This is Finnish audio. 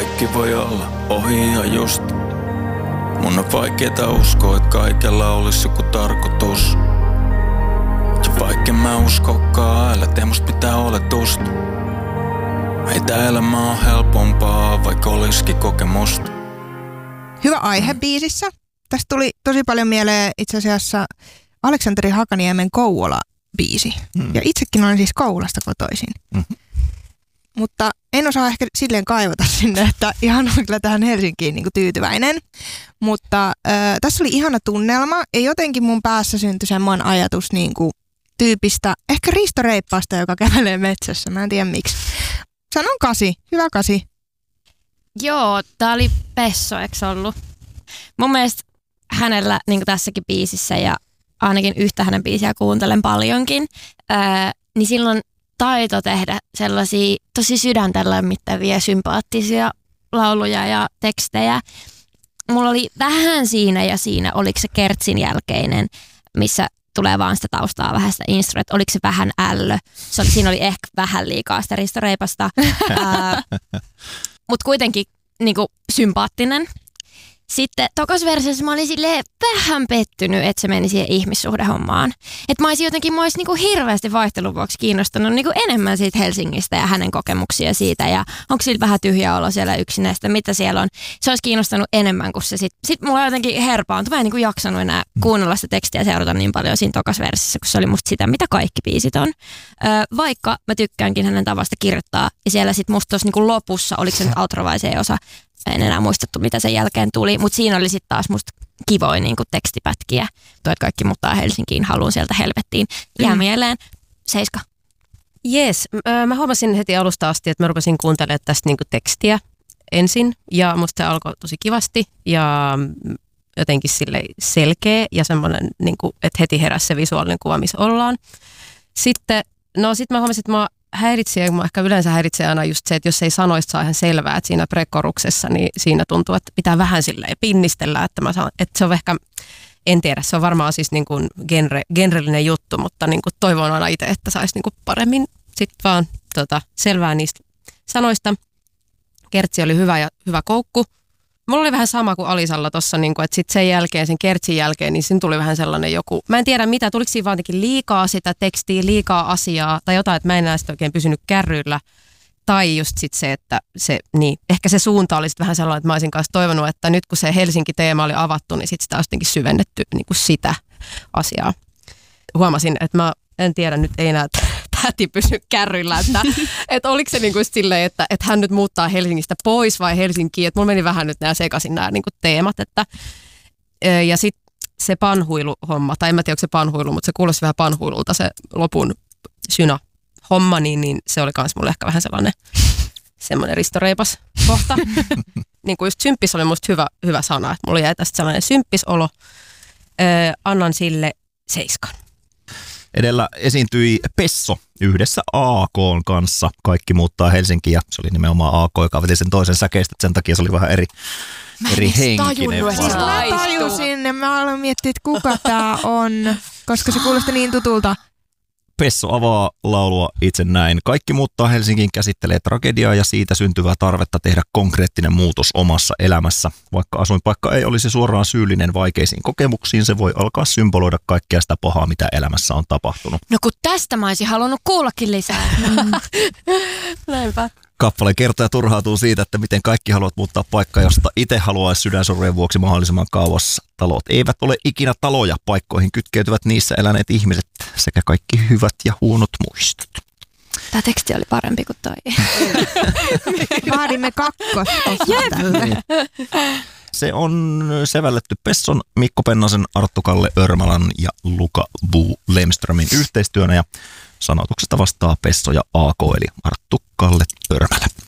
kaikki voi olla ohi ja just. Mun on vaikeeta uskoa, että kaikella olisi joku tarkoitus. Ja vaikka mä uskokaan, älä tee musta mitään oletusta. Ei tää elämä on helpompaa, vaikka olisikin kokemusta. Hyvä aihe biisissä. Tästä tuli tosi paljon mieleen itse asiassa Aleksanteri Hakaniemen Kouvola-biisi. Ja itsekin olen siis Kouvolasta kotoisin. Mutta en osaa ehkä silleen kaivata sinne, että ihan on kyllä tähän Helsinkiin niin kuin tyytyväinen. Mutta tässä oli ihana tunnelma ja jotenkin mun päässä syntyi semmoinen ajatus niin kuin tyypistä, ehkä Risto Reippaasta, joka kävelee metsässä. Mä en tiedä miksi. Sanon 8. Hyvä 8. Joo, tää oli Pesso, eikö ollut? Mun mielestä hänellä, niin kuin tässäkin biisissä, ja ainakin yhtä hänen biisiä kuuntelen paljonkin, niin silloin taito tehdä sellaisia tosi sydäntä lämmittäviä, sympaattisia lauluja ja tekstejä. Mulla oli vähän siinä ja siinä, oliko se Kertsin jälkeinen, missä tulee vaan sitä taustaa vähän sitä instrument, oliko se vähän ällö. Siinä oli ehkä vähän liikaa sitä Risto Reipasta, mutta kuitenkin niinku sympaattinen. Sitten tokas versiossa mä olin silleen vähän pettynyt, että se meni siihen ihmissuhdehommaan. Että mä olisin niinku hirveästi vaihtelun vuoksi kiinnostunut niinku enemmän siitä Helsingistä ja hänen kokemuksia siitä. Ja onko sillä vähän tyhjä olo siellä yksinäistä, mitä siellä on. Se olisi kiinnostanut enemmän kuin se sit mulla jotenkin herpaantui. Mä en niinku jaksanut enää kuunnella sitä tekstiä ja seurata niin paljon siinä tokas versiossa, kun se oli musta sitä, mitä kaikki biisit on. Vaikka mä tykkäänkin hänen tavasta kirjoittaa. Ja siellä sit musta tuossa niinku lopussa, oliko se nyt outro vai se osa, en enää muistettu, mitä sen jälkeen tuli, mutta siinä oli sitten taas musta kivoin niin tekstipätkiä. Tuo, että kaikki muuttaa Helsinkiin, haluun sieltä helvettiin. Jää mieleen. 7. Jes, mä huomasin heti alusta asti, että mä rupesin kuuntelemaan tästä niinku tekstiä ensin. Ja musta se alkoi tosi kivasti ja jotenkin sille selkeä ja semmoinen, niinku, että heti heräsi se visuaalinen kuva, missä ollaan. Sitten mä huomasin, että mä ehkä yleensä häiritsee aina just se, että jos ei sanoista saa ihan selvää, että siinä prekoruksessa, niin siinä tuntuu, että pitää vähän silleen pinnistellä, että se on ehkä, en tiedä, se on varmaan siis niin kuin genrellinen juttu, mutta niin kuin toivon aina itse, että saisi niin kuin paremmin sitten vaan selvää niistä sanoista. Kertsi oli hyvä koukku. Mulla oli vähän sama kuin Alisalla tuossa, että sitten sen jälkeen, sen Kertsin jälkeen, niin siinä tuli vähän sellainen joku, mä en tiedä mitä, tuliko siinä vaan liikaa sitä tekstiä, liikaa asiaa tai jotain, että mä en enää sitten oikein pysynyt kärryillä. Tai just sitten se, että ehkä se suunta oli sitten vähän sellainen, että mä olisin kanssa toivonut, että nyt kun se Helsinki-teema oli avattu, niin sitten sitä olisi jotenkin syvennetty niin kuin sitä asiaa. Huomasin, että mä en tiedä, nyt ei enää täti pysy kärryillä, että oliko se niinku silleen, että hän nyt muuttaa Helsingistä pois vai Helsinkiin, että mulla meni vähän nyt nämä sekaisin nämä niinku teemat, ja sitten se panhuiluhomma, tai en mä tiedä, onko se panhuilu, mutta se kuulosti vähän panhuilulta se lopun syna-homma, niin se oli kans mulle ehkä vähän semmoinen Risto Reipas kohta. Niin kuin just symppis oli musta hyvä sana, että mulla jäi tästä sellainen symppisolo, annan sille 7. Edellä esiintyi Pesso yhdessä AK:n kanssa. Kaikki muuttaa Helsinkiin, se oli nimenomaan AK, joka veti sen toisen säkeistä, sen takia se oli vähän eri henkinen. Mä tajusin ja mä aloin miettiä, että kuka tää on, koska se kuulosti niin tutulta. Pesso avaa laulua itse näin. Kaikki muuttaa Helsinkiin käsittelee tragediaa ja siitä syntyvää tarvetta tehdä konkreettinen muutos omassa elämässä. Vaikka asuinpaikka ei olisi suoraan syyllinen vaikeisiin kokemuksiin, se voi alkaa symboloida kaikkea sitä pahaa, mitä elämässä on tapahtunut. No kun tästä mä olisin halunnut kuullakin lisää. Näinpä. Kappale kertoo ja turhautuu siitä, että miten kaikki haluavat muuttaa paikkaa, josta itse haluaisi sydänsorrojen vuoksi mahdollisimman kauas. Talot eivät ole ikinä taloja, paikkoihin kytkeytyvät niissä eläneet ihmiset sekä kaikki hyvät ja huonot muistot. Tämä teksti oli parempi kuin toi. Vaadimme kakkososaa tälle. Se on sävelletty Pesson, Mikko Pennasen, Arttu Kalle Örmälän ja Luka Bu Lemströmin yhteistyönä ja sanotuksesta vastaa Pesso ja AK eli Arttu Kalle Örmälä.